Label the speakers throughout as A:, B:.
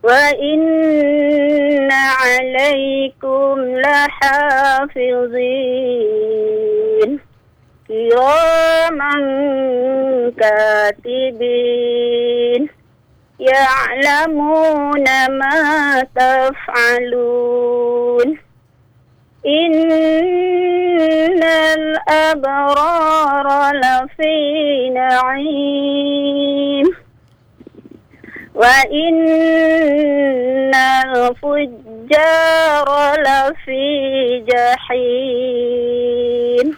A: wa inna 'alaikum lahafizin kiraman katibin ya'lamuna ma taf'alun innal abrara lafi na'im wa innal fujjara lafi jahim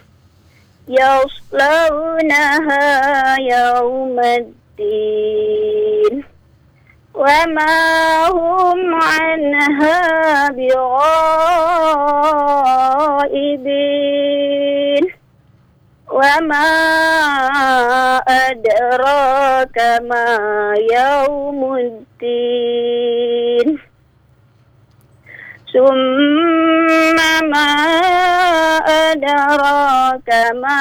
A: yaslawnaha yawmaddin wa ma hum anha bighaibin wa ma adraka ma yawmuddin summa ma adraka ma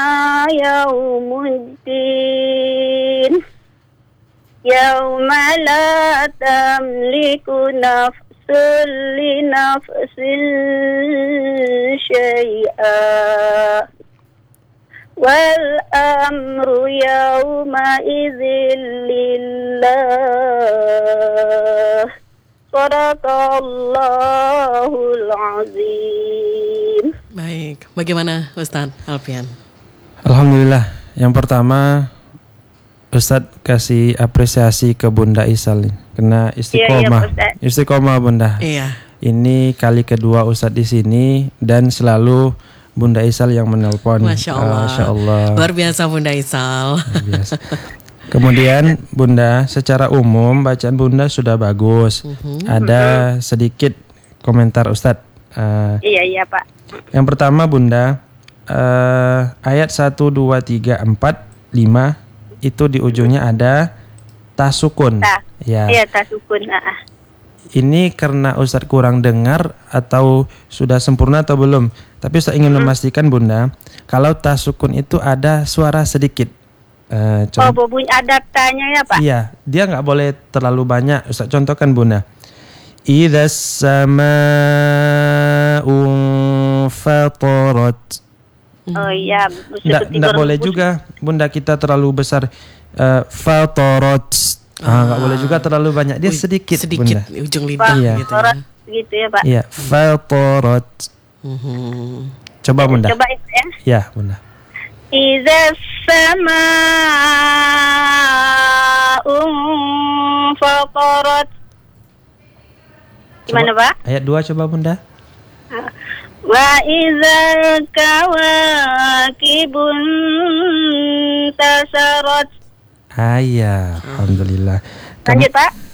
A: yawmuddin yawma la tamliku nafsun li nafsin syai'a wal amru yawma idzin lillah sadaqallahul azim.
B: Baik, bagaimana Ustaz Alfian?
C: Alhamdulillah. Yang pertama Ustadz kasih apresiasi ke Bunda Isal karena istiqomah.
A: Iya,
C: Istiqomah Bunda.
B: Iya.
C: Ini kali kedua Ustadz di sini dan selalu Bunda Isal yang menelpon.
B: Masya Allah. Luar biasa Bunda Isal.
C: Biasa. Kemudian Bunda, secara umum bacaan Bunda sudah bagus. Ada sedikit komentar Ustadz.
A: Iya Pak.
C: Yang pertama Bunda, ayat 1, 2, 3, 4, 5 itu di ujungnya ada tasukun. Ya.
A: Iya, tasukun.
C: Ini karena Ustadz kurang dengar atau sudah sempurna atau belum? Tapi Ustadz ingin memastikan Bunda, kalau tasukun itu ada suara sedikit.
A: Bunyi adaptanya ya Pak?
C: Iya, dia nggak boleh terlalu banyak. Ustadz contohkan Bunda. Idza samaa'u fatarat.
A: Oh iya,
C: nggak boleh juga Bunda kita terlalu besar. Fatarat. Nggak boleh juga terlalu banyak. Dia sedikit Bunda.
B: Ujung lidah gitu ya.
A: Gitu ya Pak.
C: Iya, fatarat. Coba Bunda.
A: Coba itu ya.
C: Ya Bunda.
A: Idza samaa'u fatarat. Gimana Pak?
C: Ayat 2 coba Bunda.
A: Wa idzal kawakibun tasarat.
C: Alhamdulillah.
A: Lanjut Pak.